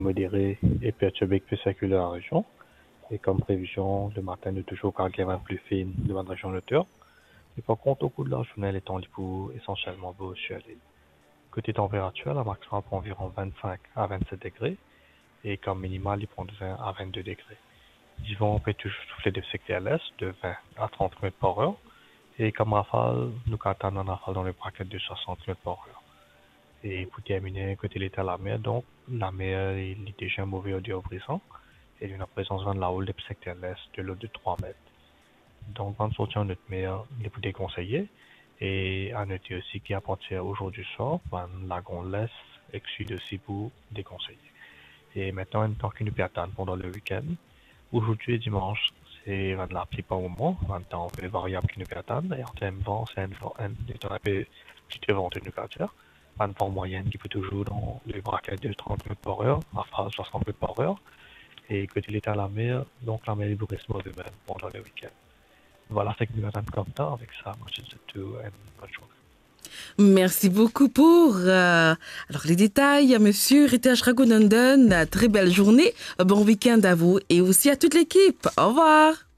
modéré et perturbé qui peut circuler dans la région. Et comme prévision, le matin, nous toujours quand il plus fine devant la région nord. Et par contre, au cours de la journée, les temps pour essentiellement beau sur l'île. Côté température, la maximum pour environ 25 à 27 degrés. Et comme minimal, il prend de 20 à 22 degrés. Ils vont peut toujours souffler de secteur à l'est de 20 à 30 km par heure. Et comme rafale, nous attendons un rafale dans le bracket de 60 km par heure. Et pour terminer, côté l'état de la mer, donc, la mer il est déjà mauvais audio brisant. Et il y a une présence de la houle de secteur à l'est de l'eau de 3 mètres. Donc, en sortant notre mer, il est pour déconseiller. Et à noter aussi qu'à partir aujourd'hui soir, la Gonde l'est et sud aussi pour déconseiller. Et maintenant, une temps qui nous peut attendre pendant le week-end. Aujourd'hui et dimanche, c'est de la pluie par moment, un temps un peu variable qui nous peut attendre. Et en termes de vent, c'est un temps un peu petit vent de nous peut attendre. Un vent moyenne qui peut toujours dans le braquet de 30 km par heure, à phase 60 km par heure. Et côté l'état à la mer, donc la mer est beaucoup mauvais même pendant le week-end. Voilà ce que nous attendons comme temps. Avec ça, moi je vous souhaite une bonne journée. Merci beaucoup pour alors les détails, Monsieur Ritesh Raghunandan. Très belle journée, bon week-end à vous et aussi à toute l'équipe. Au revoir.